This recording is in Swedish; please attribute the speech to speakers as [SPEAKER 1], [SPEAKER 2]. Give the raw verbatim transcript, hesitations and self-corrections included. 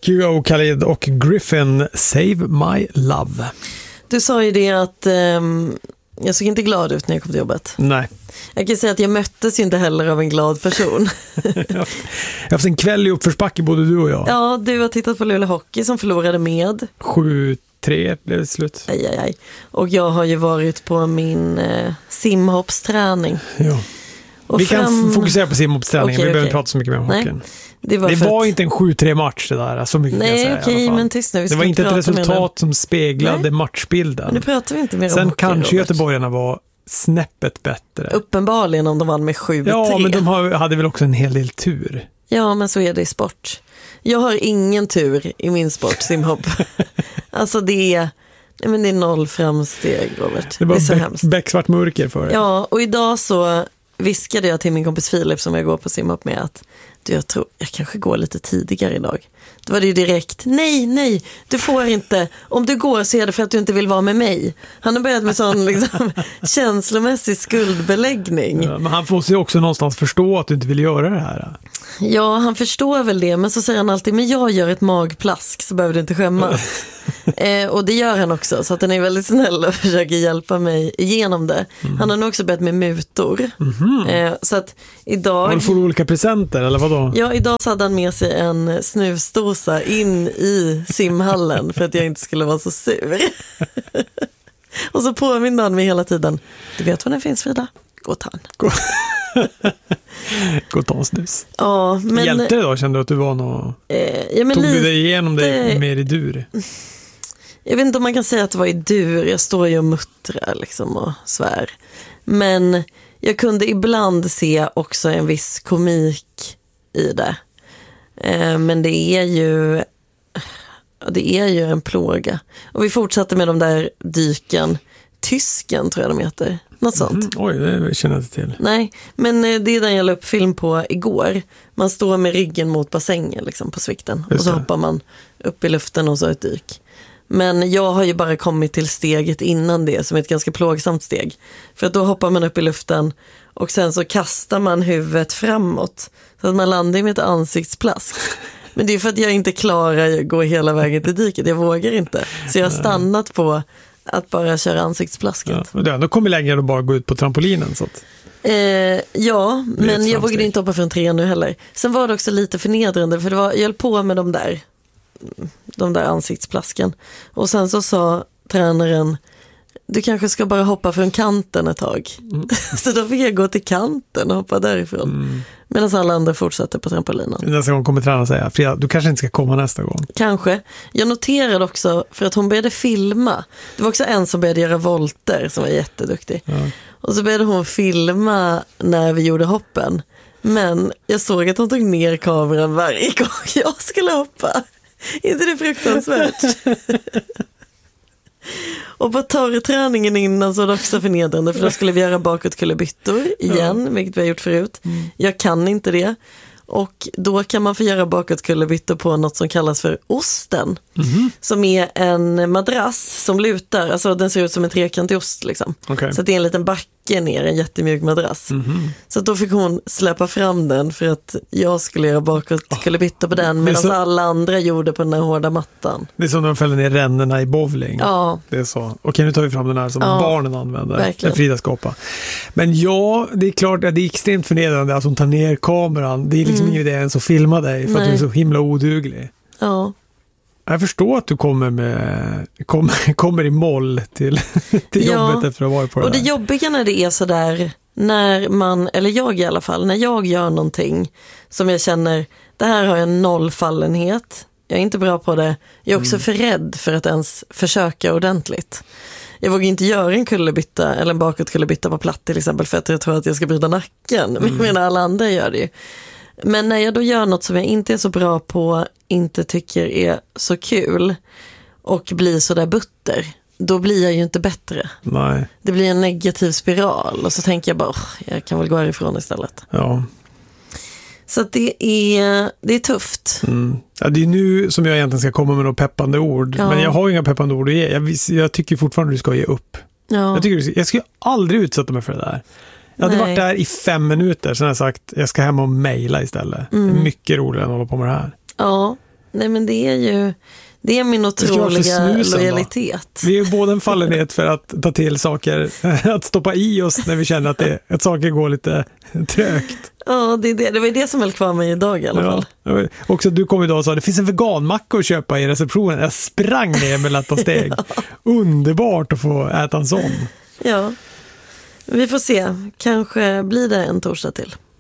[SPEAKER 1] Q O, Khalid och Griffin, Save My Love.
[SPEAKER 2] Du sa ju det att um, jag såg inte glad ut när jag kom till jobbet.
[SPEAKER 1] Nej.
[SPEAKER 2] Jag kan säga att jag möttes ju inte heller av en glad person.
[SPEAKER 1] Jag har haft en kväll i uppförsbacke, både du och jag.
[SPEAKER 2] Ja, du har tittat på Luleå Hockey som förlorade med
[SPEAKER 1] sju tre blev det slut.
[SPEAKER 2] Aj, aj, aj. Och jag har ju varit på min eh, simhoppsträning.
[SPEAKER 1] Ja.
[SPEAKER 2] Och
[SPEAKER 1] vi
[SPEAKER 2] fram...
[SPEAKER 1] kan fokusera på simhoppsträningen,
[SPEAKER 2] okay,
[SPEAKER 1] vi
[SPEAKER 2] okay.
[SPEAKER 1] behöver inte prata så mycket mer om hockeyn.
[SPEAKER 2] Det var,
[SPEAKER 1] det var
[SPEAKER 2] att...
[SPEAKER 1] inte en sju tre match det där, så mycket.
[SPEAKER 2] Nej,
[SPEAKER 1] kan jag säga,
[SPEAKER 2] okej, men tyst nu.
[SPEAKER 1] Det var inte ett resultat som speglade Nej. matchbilden.
[SPEAKER 2] Men nu pratar vi inte mer om
[SPEAKER 1] Sen
[SPEAKER 2] hockey,
[SPEAKER 1] kanske
[SPEAKER 2] Robert.
[SPEAKER 1] Göteborgarna var snäppet bättre.
[SPEAKER 2] Uppenbarligen om de vann med sju tre.
[SPEAKER 1] Ja, men de har, hade väl också en hel del tur.
[SPEAKER 2] Ja, men så är det i sport. Jag har ingen tur i min sport, simhopp. Alltså det är, nej, men det är noll framsteg, Robert.
[SPEAKER 1] Det var
[SPEAKER 2] det är så
[SPEAKER 1] bäck,
[SPEAKER 2] hemskt.
[SPEAKER 1] bäcksvart mörker för det.
[SPEAKER 2] Ja, och idag så viskade jag till min kompis Filip som jag går på simhopp med att du, jag tror jag kanske går lite tidigare idag. Då var det ju direkt, nej, nej, du får inte. Om du går så är det för att du inte vill vara med mig. Han har börjat med sån liksom, känslomässig skuldbeläggning.
[SPEAKER 1] Ja, men han får sig också någonstans förstå att du inte vill göra det här.
[SPEAKER 2] Ja, han förstår väl det, men så säger han alltid, men jag gör ett magplask så behöver du inte skämmas. eh, och det gör han också, så att han är väldigt snäll och försöker hjälpa mig igenom det. Mm. Han har nog också börjat med mutor. Mm-hmm. eh, så att idag...
[SPEAKER 1] Har du fått olika presenter, eller vadå?
[SPEAKER 2] Ja, idag så hade han med sig en snusdosa in i simhallen för att jag inte skulle vara så sur. Och så påminner han mig hela tiden, du vet var den finns, Frida? Gå och ta den.
[SPEAKER 1] Gå. Gå och ta en snus.
[SPEAKER 2] Ja, men...
[SPEAKER 1] Hjälpte det då? Kände du att du var någon...
[SPEAKER 2] Eh, ja, men
[SPEAKER 1] Tog
[SPEAKER 2] lite...
[SPEAKER 1] du dig igenom det mer i dur?
[SPEAKER 2] Jag vet inte om man kan säga att det var i dur. Jag står ju och muttrar liksom och svär. Men jag kunde ibland se också en viss komik i det. Eh, men det är ju... Det är ju en plåga. Och vi fortsatte med de där dyken. Tysken tror jag de heter. Något sånt.
[SPEAKER 1] Mm, oj, det känner jag inte till.
[SPEAKER 2] Nej, men det är den jag la upp film på igår. Man står med ryggen mot bassängen liksom, på svikten. Och så hoppar man upp i luften och så ett dyk. Men jag har ju bara kommit till steget innan det, som är ett ganska plågsamt steg. För att då hoppar man upp i luften och sen så kastar man huvudet framåt. Så att man landar med ett ansiktsplask. Men det är för att jag inte klarar att gå hela vägen till dyket. Jag vågar inte. Så jag har stannat på att bara köra ansiktsplasket.
[SPEAKER 1] Ja, men då kommer längre att bara gå ut på trampolinen. Så att...
[SPEAKER 2] eh, ja, men jag vågade inte hoppa från tre nu heller. Sen var det också lite förnedrande, för det var, jag höll på med de där de där ansiktsplasken. Och sen så sa tränaren, du kanske ska bara hoppa från kanten ett tag. Mm. Så då fick jag gå till kanten och hoppa därifrån. Mm. Medan alla andra fortsatte på trampolinen.
[SPEAKER 1] Nästa gång kommer tränaren säga, Frida, du kanske inte ska komma nästa gång.
[SPEAKER 2] Kanske. Jag noterade också, för att hon började filma. Det var också en som började göra volter som var jätteduktig. Ja. Och så började hon filma när vi gjorde hoppen. Men jag såg att hon tog ner kameran varje gång jag skulle hoppa. Inte det fruktansvärt? Och på torrträningen innan så var det också förnedrande, för då skulle vi göra bakåtkullerbyttor igen, ja. Vilket vi har gjort förut. Mm. Jag kan inte det. Och då kan man få göra bakåtkullerbyttor på något som kallas för osten. Mm. Som är en madrass som lutar. Alltså den ser ut som en trekantig ost liksom. Okay. Så det är en liten backe ner, en jättemjuk madrass. Mm. Så då fick hon släppa fram den för att jag skulle göra bakåtkullerbyttor på den. Medan så... alla andra gjorde på den här hårda mattan. Det är som när de fäller ner rännorna i bowling. Ja. Det är så. Okej, nu tar vi fram den här som ja. barnen använder. Verkligen. Frida skapa. Men ja, det är klart att det är extremt förnedrande att hon tar ner kameran. Det är liksom mm. ingen idé ens att filma dig för Nej. Att du är så himla oduglig. Ja. Jag förstår att du kommer med kommer, kommer i moll till, till ja. jobbet efter att ha varit på det. Och det där. Jobbiga när det är så där, när man, eller jag i alla fall, när jag gör någonting som jag känner, det här har jag nollfallenhet, jag är inte bra på det, jag är också mm. för rädd för att ens försöka ordentligt. Jag vågar inte göra en kullerbytta eller en bakåtkullerbytta på platt till exempel, för att jag tror att jag ska bryta nacken. Mm. Men alla andra gör det ju. Men när jag då gör något som jag inte är så bra på, inte tycker är så kul och blir så där butter, då blir jag ju inte bättre. Nej. Det blir en negativ spiral och så tänker jag bara, jag kan väl gå härifrån istället. Ja. Så att det är, det är tufft.
[SPEAKER 1] Mm. Ja, det är nu som jag egentligen ska komma med några peppande ord. Ja. Men jag har inga peppande ord att ge. Jag, jag tycker fortfarande att du ska ge upp. Ja. Jag, tycker du ska, jag ska aldrig utsätta mig för det där. Jag hade Nej. varit där i fem minuter, sen har jag sagt jag ska hem och mejla istället. Mm. Det är mycket roligare än att hålla på med det här.
[SPEAKER 2] Ja, nej men det är ju det är min otroliga lojalitet.
[SPEAKER 1] Då. Vi är ju båda en fallenhet för att ta till saker, att stoppa i oss när vi känner att, det, att saker går lite trögt.
[SPEAKER 2] Ja, det, är det. det var ju det som höll kvar mig idag i alla fall.
[SPEAKER 1] Ja. Också du kom idag och sa, det finns en veganmacka att köpa i receptionen. Jag sprang ner med lätta steg. Ja. Underbart att få äta en sån.
[SPEAKER 2] Ja, vi får se. Kanske blir det en torsdag till.